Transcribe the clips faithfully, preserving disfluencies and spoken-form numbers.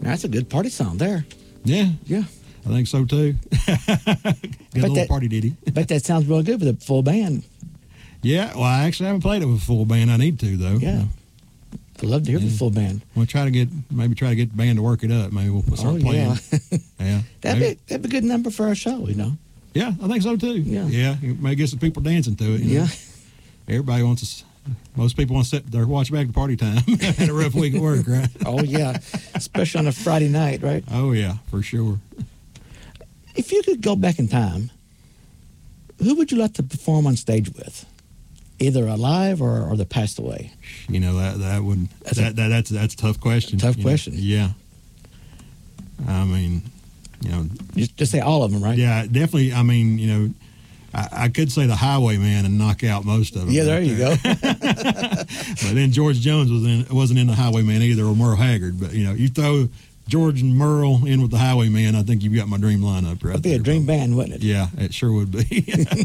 That's a good party song there. Yeah. Yeah. I think so, too. Good little that, party ditty. But that sounds real good with a full band. Yeah. Well, I actually haven't played it with a full band. I need to, though. Yeah. I'd love to hear yeah. the full band. We'll try to get, maybe try to get the band to work it up. Maybe we'll start oh, playing. Yeah. yeah. That'd be, that'd be a good number for our show, you know. Yeah, I think so, too. Yeah. Yeah. You may get some people dancing to it. You know? Yeah. Everybody wants to, most people want to sit there, watch back to party time. Had a rough week at work, right? Oh, yeah. Especially on a Friday night, right? Oh, yeah, for sure. If you could go back in time, who would you like to perform on stage with? Either alive or, or that passed away? You know, that that would, that's, that, a, that, that's, that's a tough question. Tough question. Know? Yeah. I mean, you know. Just, just say all of them, right? Yeah, definitely. I mean, you know, I, I could say the Highwayman and knock out most of them. Yeah, there you there. go. But then George Jones was in, wasn't in the Highwayman either, or Merle Haggard. But, you know, you throw George and Merle in with the Highwayman, I think you've got my dream lineup right It'd be there, a dream bro. band, wouldn't it? Yeah, it sure would be.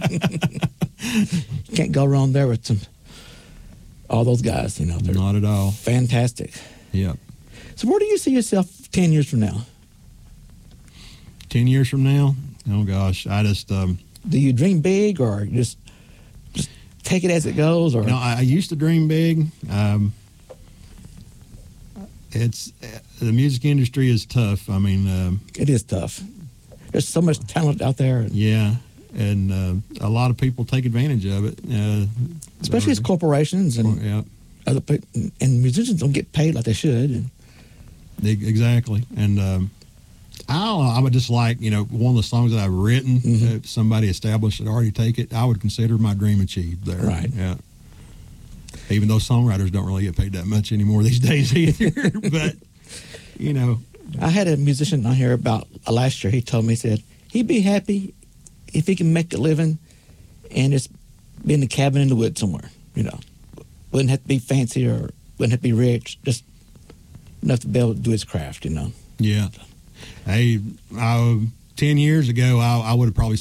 Can't go wrong there with some all those guys, you know. Not at all. Fantastic. Yep. So where do you see yourself ten years from now? Ten years from now? Oh, gosh. I just... Um, do you dream big or just just take it as it goes? Or you know, I, I used to dream big. Um, it's the music industry is tough. I mean... Um, it is tough. There's so much talent out there. Yeah. And uh, a lot of people take advantage of it. Uh, Especially as corporations and yeah. other people, and musicians don't get paid like they should. And exactly. And um, I don't know, I would just like, you know, one of the songs that I've written, mm-hmm. if somebody established that already take it, I would consider my dream achieved there. Right. Yeah. Even though songwriters don't really get paid that much anymore these days either. But, you know. I had a musician on here about uh, last year. He told me, he said, he'd be happy if he can make a living and just be in a cabin in the woods somewhere, you know. Wouldn't have to be fancy or wouldn't have to be rich, just enough to be able to do his craft, you know. Yeah. Hey, I, ten years ago, I, I would have probably